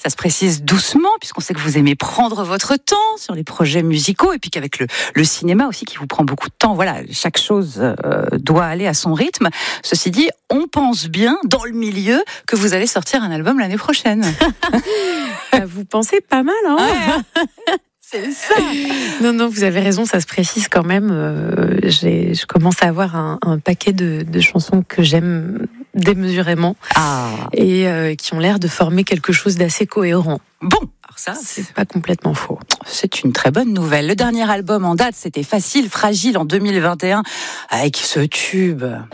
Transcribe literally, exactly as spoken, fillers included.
Ça se précise doucement, puisqu'on sait que vous aimez prendre votre temps sur les projets musicaux, et puis qu'avec le, le cinéma aussi, qui vous prend beaucoup de temps, voilà, chaque chose euh, doit aller à son rythme. Ceci dit, on pense bien, dans le milieu, que vous allez sortir un album l'année prochaine. Vous pensez pas mal, hein? Ouais. C'est ça. Non, non, vous avez raison, ça se précise quand même. Euh, j'ai, je commence à avoir un, un paquet de, de chansons que j'aime démesurément Ah. et euh, qui ont l'air de former quelque chose d'assez cohérent. Bon, alors ça, c'est pas complètement faux. C'est une très bonne nouvelle. Le dernier album en date, c'était Facile, Fragile en deux mille vingt et un, avec ce tube.